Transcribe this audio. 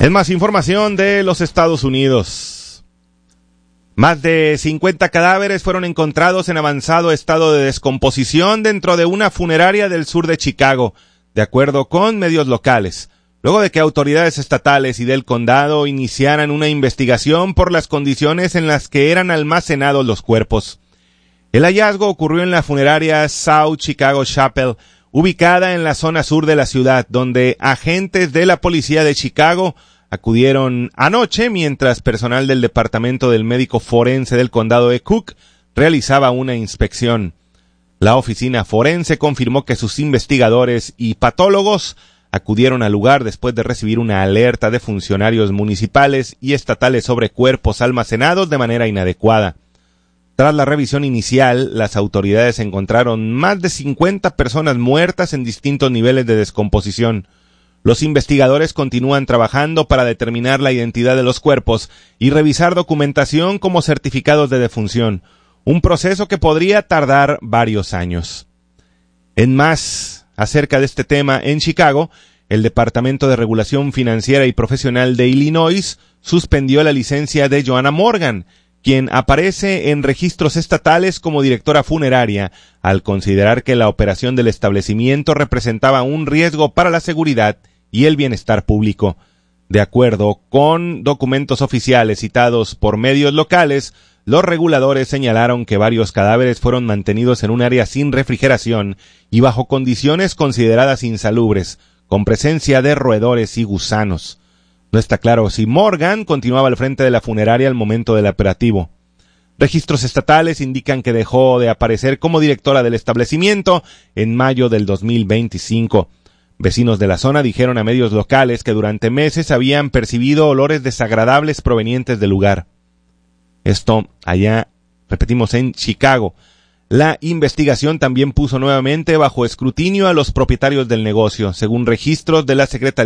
En más información de los Estados Unidos. Más de 50 cadáveres fueron encontrados en avanzado estado de descomposición dentro de una funeraria del sur de Chicago, de acuerdo con medios locales, luego de que autoridades estatales y del condado iniciaran una investigación por las condiciones en las que eran almacenados los cuerpos. El hallazgo ocurrió en la funeraria South Chicago Chapel, ubicada en la zona sur de la ciudad, donde agentes de la policía de Chicago acudieron anoche mientras personal del Departamento del Médico Forense del Condado de Cook realizaba una inspección. La oficina forense confirmó que sus investigadores y patólogos acudieron al lugar después de recibir una alerta de funcionarios municipales y estatales sobre cuerpos almacenados de manera inadecuada. Tras la revisión inicial, las autoridades encontraron más de 50 personas muertas en distintos niveles de descomposición. Los investigadores continúan trabajando para determinar la identidad de los cuerpos y revisar documentación como certificados de defunción, un proceso que podría tardar varios años. En más, acerca de este tema, en Chicago, el Departamento de Regulación Financiera y Profesional de Illinois suspendió la licencia de Joanna Morgan, quien aparece en registros estatales como directora funeraria, al considerar que la operación del establecimiento representaba un riesgo para la seguridad y el bienestar público. De acuerdo con documentos oficiales citados por medios locales, los reguladores señalaron que varios cadáveres fueron mantenidos en un área sin refrigeración y bajo condiciones consideradas insalubres, con presencia de roedores y gusanos. No está claro si Morgan continuaba al frente de la funeraria al momento del operativo. Registros estatales indican que dejó de aparecer como directora del establecimiento en mayo del 2025. Vecinos de la zona dijeron a medios locales que durante meses habían percibido olores desagradables provenientes del lugar. Esto allá, repetimos, en Chicago. La investigación también puso nuevamente bajo escrutinio a los propietarios del negocio, según registros de la Secretaría